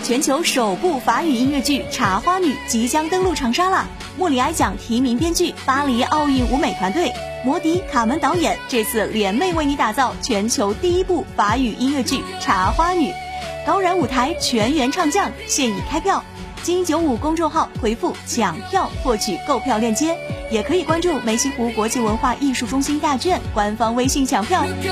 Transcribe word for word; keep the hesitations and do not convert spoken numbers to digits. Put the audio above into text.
全球首部法语音乐剧《茶花女》即将登陆长沙啦！莫里埃奖提名编剧、巴黎奥运舞美团队、摩迪、卡门导演这次联袂为你打造全球第一部法语音乐剧《茶花女》，高燃舞台全员唱将，现已开票。金九五公众号回复抢票获取购票链接，也可以关注梅溪湖国际文化艺术中心大剧院官方微信抢票。